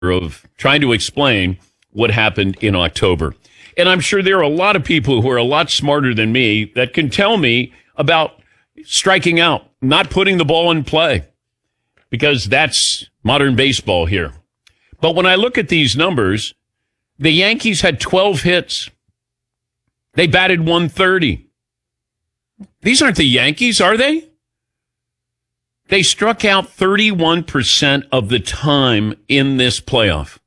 of trying to explain what happened in October. And I'm sure there are a lot of people who are a lot smarter than me that can tell me about striking out, not putting the ball in play, because that's modern baseball here. But when I look at these numbers, the Yankees had 12 hits. They batted 130. These aren't the Yankees, are they? They struck out 31% of the time in this playoff.